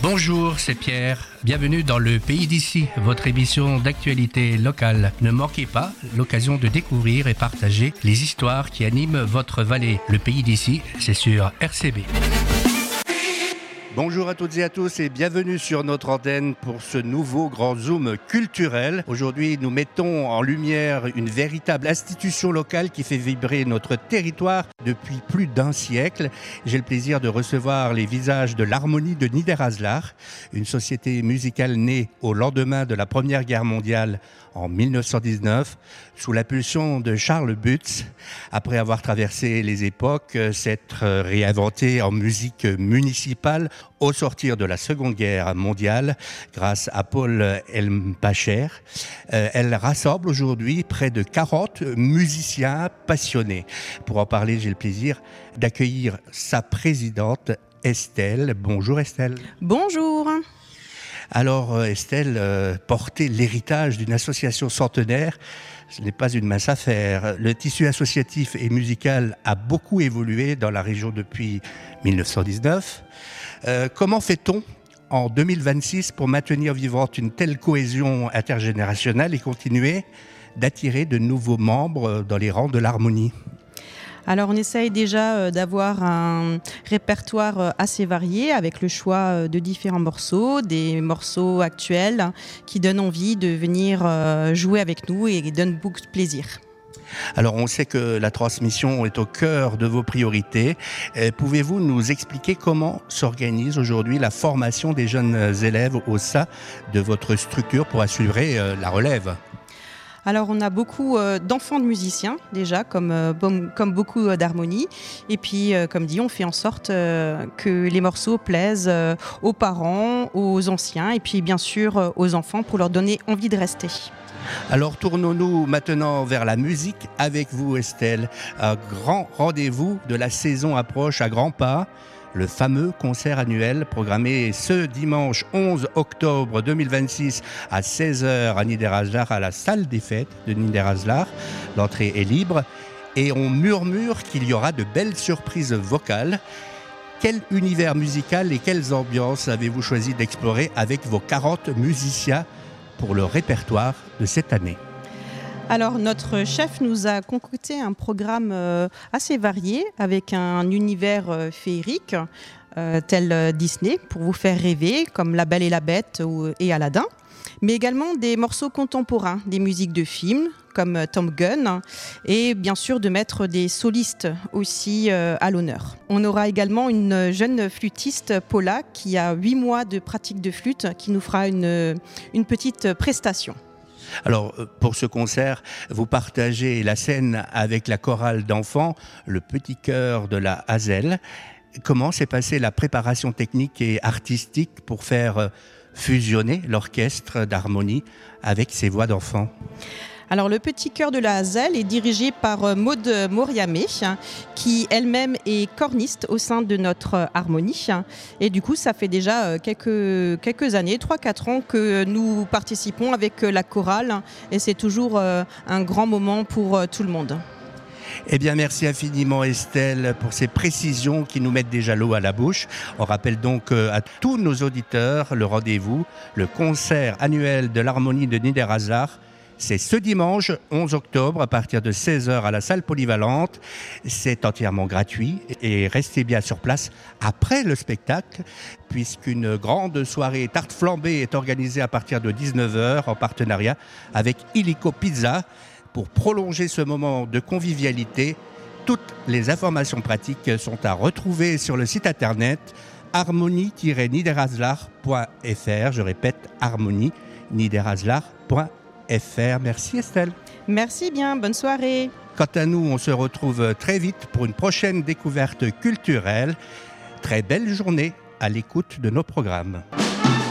Bonjour, c'est Pierre. Bienvenue dans le Pays d'ici, votre émission d'actualité locale. Ne manquez pas l'occasion de découvrir et partager les histoires qui animent votre vallée. Le Pays d'ici, c'est sur RCB. Bonjour à toutes et à tous et bienvenue sur notre antenne pour ce nouveau grand zoom culturel. Aujourd'hui, nous mettons en lumière une véritable institution locale qui fait vibrer notre territoire depuis plus d'un siècle. J'ai le plaisir de recevoir les visages de l'Harmonie de Niederhaslar, une société musicale née au lendemain de la Première Guerre mondiale en 1919, sous l'impulsion de Charles Butz. Après avoir traversé les époques, s'être réinventée en musique municipale au sortir de la Seconde Guerre mondiale, grâce à Paul Elmpacher. Elle rassemble aujourd'hui près de 40 musiciens passionnés. Pour en parler, j'ai le plaisir d'accueillir sa présidente, Estelle. Bonjour Estelle. Bonjour. Alors Estelle, porter l'héritage d'une association centenaire, ce n'est pas une mince affaire. Le tissu associatif et musical a beaucoup évolué dans la région depuis 1919. Comment fait-on en 2026 pour maintenir vivante une telle cohésion intergénérationnelle et continuer d'attirer de nouveaux membres dans les rangs de l'Harmonie ? Alors on essaye déjà d'avoir un répertoire assez varié avec le choix de différents morceaux, des morceaux actuels qui donnent envie de venir jouer avec nous et donnent beaucoup de plaisir. Alors on sait que la transmission est au cœur de vos priorités. Pouvez-vous nous expliquer comment s'organise aujourd'hui la formation des jeunes élèves au sein de votre structure pour assurer la relève ? Alors on a beaucoup d'enfants de musiciens déjà, comme beaucoup d'harmonies. Et puis comme dit, on fait en sorte que les morceaux plaisent aux parents, aux anciens et puis bien sûr aux enfants pour leur donner envie de rester. Alors tournons-nous maintenant vers la musique avec vous Estelle. Un grand rendez-vous de la saison approche à grands pas. Le fameux concert annuel programmé ce dimanche 11 octobre 2026 à 16h à Niederhaslar, à la salle des fêtes de Niederhaslar. L'entrée est libre et on murmure qu'il y aura de belles surprises vocales. Quel univers musical et quelles ambiances avez-vous choisi d'explorer avec vos 40 musiciens pour le répertoire de cette année ? Alors notre chef nous a concocté un programme assez varié avec un univers féerique tel Disney pour vous faire rêver comme La Belle et la Bête et Aladdin, mais également des morceaux contemporains, des musiques de films comme Top Gun et bien sûr de mettre des solistes aussi à l'honneur. On aura également une jeune flûtiste, Paula, qui a 8 mois de pratique de flûte qui nous fera une petite prestation. Alors, pour ce concert, vous partagez la scène avec la chorale d'enfants, le petit chœur de la Hazel. Comment s'est passée la préparation technique et artistique pour faire fusionner l'orchestre d'harmonie avec ces voix d'enfants ? Alors le petit chœur de la Hazel est dirigé par Maud Moriamé, qui elle-même est corniste au sein de notre harmonie. Et du coup, ça fait déjà quelques années, 3-4 ans que nous participons avec la chorale. Et c'est toujours un grand moment pour tout le monde. Eh bien, merci infiniment Estelle pour ces précisions qui nous mettent déjà l'eau à la bouche. On rappelle donc à tous nos auditeurs le rendez-vous, le concert annuel de l'Harmonie de Niederhaslar. C'est ce dimanche 11 octobre à partir de 16h à la salle polyvalente. C'est entièrement gratuit et restez bien sur place après le spectacle puisqu'une grande soirée tarte flambée est organisée à partir de 19h en partenariat avec Illico Pizza pour prolonger ce moment de convivialité. Toutes les informations pratiques sont à retrouver sur le site internet harmonie-niederhaslar.fr. Je répète, harmonie-niederhaslar.fr. Merci Estelle. Merci bien, bonne soirée. Quant à nous, on se retrouve très vite pour une prochaine découverte culturelle. Très belle journée à l'écoute de nos programmes.